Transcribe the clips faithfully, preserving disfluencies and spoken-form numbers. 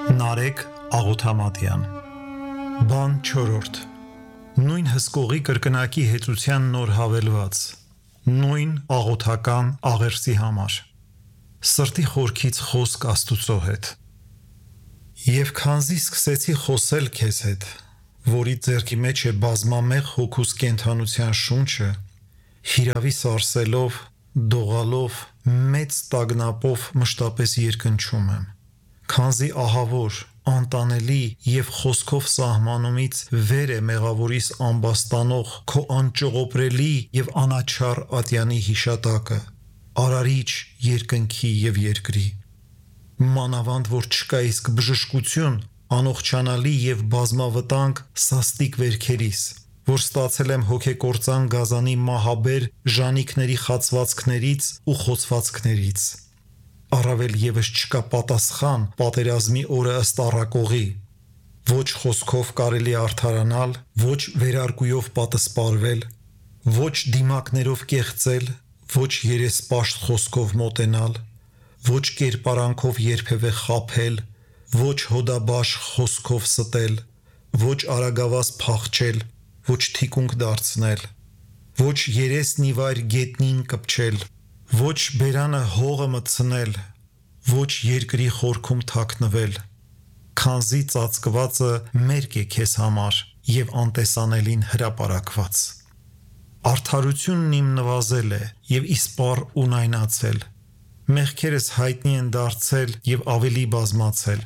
Նարեկ Աղոթամատյան Բան չորրորդ Նույն հսկողի կրկնակի հեծության նոր հավելված Նույն աղոթական աղերսի համար Սրտի խորքից խոսք Աստուծո հետ Եվ քանզի սկսեցի խոսել քեզ հետ, որի ձեռքի մեջ է բազմամեղ հոգուս կենդանության շունչը, հիրավի սարսելով, դողալով, մեծ տագնապով մշտապես երկնչում եմ, քանզի ահավոր, անտանելի և խոսքով սահմանումից վեր է մեղավորիս ամբաստանող քո անճողոպրելի և անաչառ ատյանի հիշատակը, արարիչ երկնքի և երկրի, մանավանդ որ չկա իսկ բժշկություն, անողջանալի և բազմավտանգ սաստիկ վերքերիս, որ ստացել եմ հոգեկործան գազանի մահաբեր ժանիքների խացվածքներից ու խոցվածքներից, առավել ևս չկա պատասխան պատերազմի օրը ըստ առակողի, ոչ խոսքով կարելի արդարանալ, ոչ վերարկուով պատսպարվել, ոչ դիմակներով կեղծել, ոչ երեսպաշտ խոսքով մոտենալ, ոչ կերպարանքով երբևէ խաբել, ոչ հոդաբաշխ խոսքով ստել, ոչ արագավազ փախչել, ոչ թիկունք դարձնել, ոչ երեսն ի վայր գետնին կպչել, ոչ բերանը հողը մտցնել, ոչ երկրի խորքում թաքնվել, քանզի ծածկվածը մերկ է քեզ համար և անտեսանելին հրապարակված։ Արդարությունն իմ նվազել է և իսպառ ունայնացել, մեղքերս հայտնի են դարձել և ավելի բազմացել,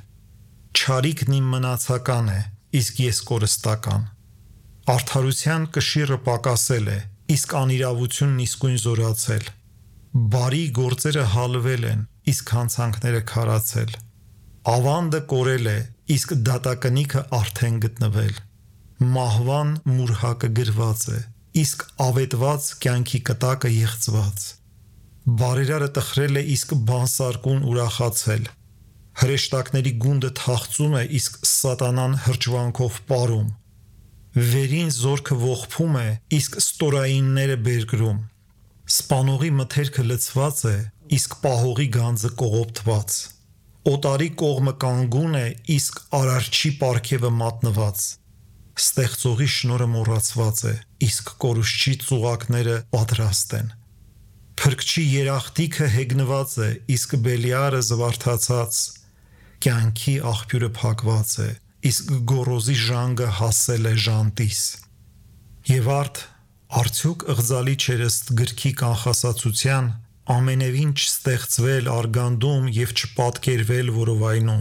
չարիքն իմ մնացական է, իսկ ես կորստական, արդարության կշիռը պակասել է, իսկ անիրավությունն իսկույն զորացել, բարի գործերը հալվել են, իսկ հանցանքները քարացել, ավանդը կորել է, իսկ դատակնիքը արդեն գտնվել, մահվան մուրհակը գրված է, իսկ ավետված կյանքի կտակը եղծված, բարերարը տխրել է, իսկ բանսարկուն ուրախացել, հրեշտակների գունդը թախծում է, իսկ սատանան հրճվանքով պարում, վերին զորքը ողբում է, իսկ ստորայինները բերկրում, սպանողի մթերքը լցված է, իսկ պահողի գանձը կողոպտված, օտարի կողմը կանգուն է, իսկ արարչի պարգևը մատնված, ստեղծողի շնորհը մոռացված է, իսկ կորուստչի ծուղակները պատրաստ են, փրկչի երախտիքը հեգնված է, իսկ Բելիարը զվարթացած, կյանքի աղբյուրը փակված է, իսկ գոռոզի ժանգը հասել է ժանտիս, եւ արդ արդյոք ըղձալի չէր ըստ գրքի կանխասացության, ամենևին չստեղծվել արգանդում և չպատկերվել որովայնում,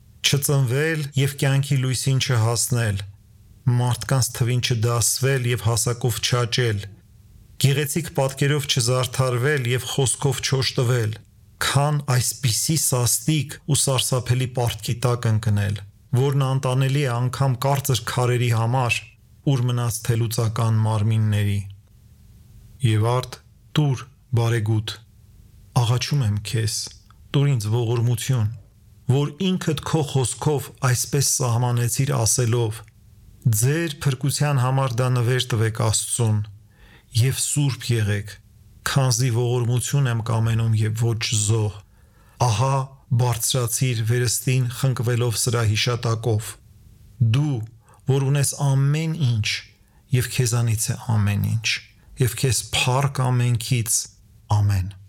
չծնվել և կյանքի լույսին չհասնել, մարդկանց թվին չդասվել և հասակով չաճել, գեղեցիկ պատկերով չզարդարվել և խոսքով չօժտվել, քան այսպիսի սաստիկ ու սարսափելի պարտքի տակ ընկնել, որն անտանելի է անգամ կարծր քարերի համար, ուր մնաց թելուծական մարմինների։ Եվ արդ տուր բարեգութ, աղաչում եմ քեզ, տուր ինձ ողորմություն, որ ինքդ քո խոսքով այսպես սահմանեցիր ասելով, ձեր փրկության համար դա նվեր տվեք Աստծուն, և սուրբ եղեք, քանզի ողորմություն եմ կամենում և ոչ զոհ, ահա բարձրացիր վերստին խնկվելով սրա հիշատակով, դու, որ ունես ամեն ինչ, և քեզանից է ամեն ինչ, և քեզ փառք ամենքից, ամեն։